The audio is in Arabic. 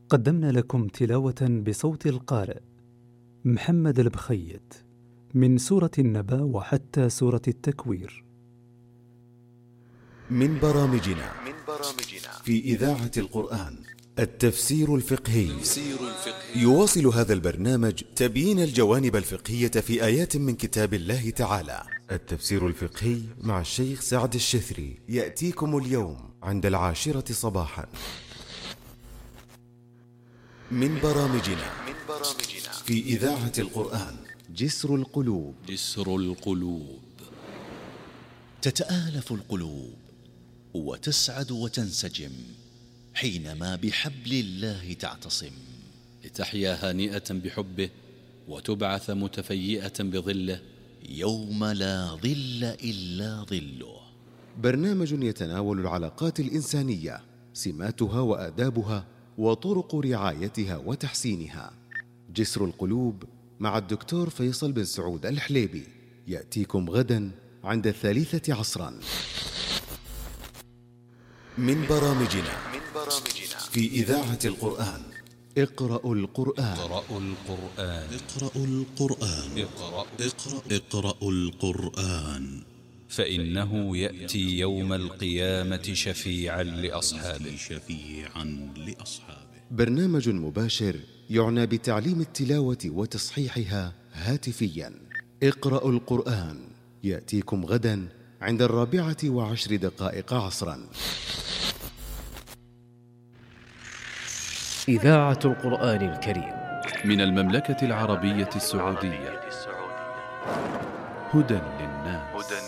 قدمنا لكم تلاوة بصوت القارئ محمد البخيت من سورة النبأ وحتى سورة التكوير. من برامجنا في إذاعة القرآن التفسير الفقهي. يواصل هذا البرنامج تبيين الجوانب الفقهية في آيات من كتاب الله تعالى. التفسير الفقهي مع الشيخ سعد الشثري يأتيكم اليوم عند 10 صباحا. من برامجنا في إذاعة القرآن جسر القلوب. تتآلف القلوب وتسعد وتنسجم حينما بحبل الله تعتصم، لتحيا هانئة بحبه وتبعث متفيئة بظله يوم لا ظل إلا ظله. برنامج يتناول العلاقات الإنسانية، سماتها وآدابها وطرق رعايتها وتحسينها. جسر القلوب مع الدكتور فيصل بن سعود الحليبي يأتيكم غدا عند 3 عصرا. من برامجنا في إذاعة القرآن اقرأوا القرآن. اقرأوا القرآن فإنه يأتي يوم القيامة شفيعا لأصحابه. برنامج مباشر يعنى بتعليم التلاوة وتصحيحها هاتفيا. اقرأوا القرآن يأتيكم غدا عند 4:10 عصرا. إذاعة القرآن الكريم من المملكة العربية السعودية، هدى